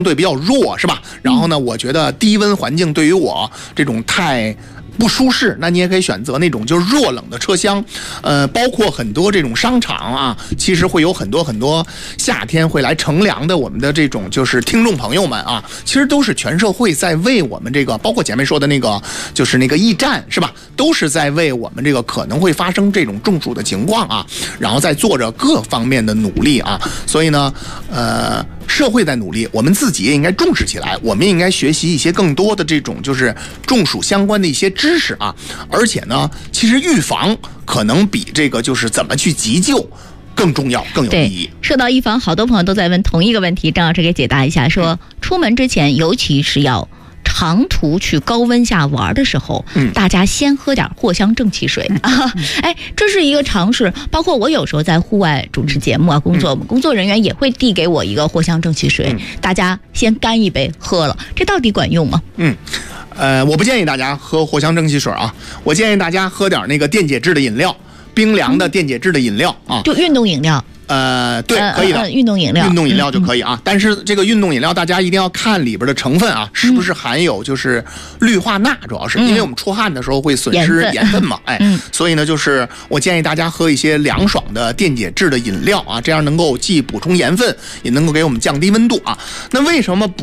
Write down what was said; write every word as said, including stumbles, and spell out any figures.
对比较弱，是吧？然后呢，我觉得低温环境对于我这种太不舒适，那你也可以选择那种就是弱冷的车厢，呃，包括很多这种商场啊，其实会有很多很多夏天会来乘凉的我们的这种就是听众朋友们啊，其实都是全社会在为我们这个，包括前面说的那个就是那个驿站，是吧？都是在为我们这个可能会发生这种中暑的情况啊，然后在做着各方面的努力啊，所以呢，呃。社会在努力，我们自己也应该重视起来，我们也应该学习一些更多的这种就是中暑相关的一些知识啊。而且呢，其实预防可能比这个就是怎么去急救更重要，更有意义。 说到预防，好多朋友都在问同一个问题，张老师给解答一下，说出门之前，尤其是要长途去高温下玩的时候，嗯，大家先喝点藿香正气水、嗯、啊，哎，这是一个常识。包括我有时候在户外主持节目啊，工作，我们、嗯、工作人员也会递给我一个藿香正气水、嗯，大家先干一杯喝了，这到底管用吗？ 嗯，呃，我不建议大家喝藿香正气水啊，我建议大家喝点那个电解质的饮料，冰凉的电解质的饮料啊， 就运动饮料。 呃，对，可以的、呃， 运动饮料， 运动饮料就可以啊。嗯、但是这个运动饮料，大家一定要看里边的成分啊，是不是含有就是氯化钠，主要是、嗯、因为我们出汗的时候会损失盐分嘛，哎、嗯，所以呢，就是我建议大家喝一些凉爽的电解质的饮料啊，这样能够既补充盐分，也能够给我们降低温度啊。那为什么补